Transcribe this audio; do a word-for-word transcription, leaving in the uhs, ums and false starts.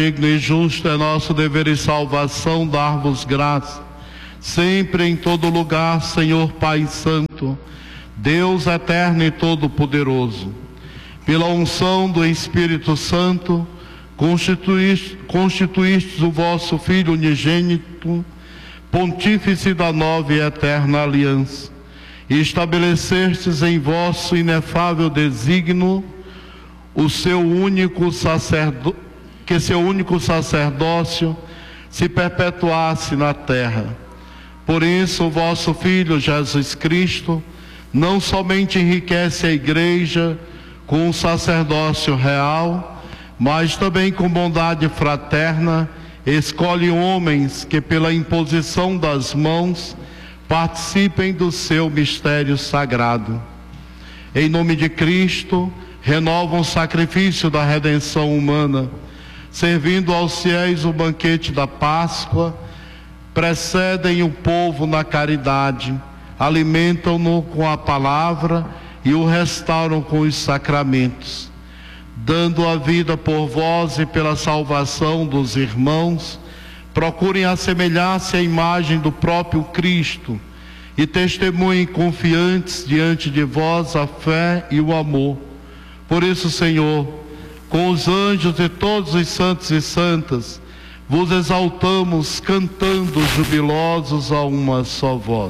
Digno e justo é nosso dever e salvação dar-vos graça, sempre em todo lugar, Senhor Pai Santo, Deus eterno e todo-poderoso. Pela unção do Espírito Santo, constituíste, constituístes o vosso Filho unigênito, pontífice da nova e eterna aliança, e estabelecestes em vosso inefável desígnio o seu único sacerdócio, que seu único sacerdócio se perpetuasse na terra. Por isso, o vosso Filho Jesus Cristo não somente enriquece a Igreja com um sacerdócio real, mas também com bondade fraterna escolhe homens que pela imposição das mãos participem do seu mistério sagrado. Em nome de Cristo, renova o sacrifício da redenção humana, servindo aos fiéis o banquete da Páscoa, precedem o povo na caridade, alimentam-no com a palavra e o restauram com os sacramentos. Dando a vida por vós e pela salvação dos irmãos, procurem assemelhar-se à imagem do próprio Cristo e testemunhem confiantes diante de vós a fé e o amor. Por isso, Senhor, com os anjos e todos os santos e santas, vos exaltamos cantando jubilosos a uma só voz.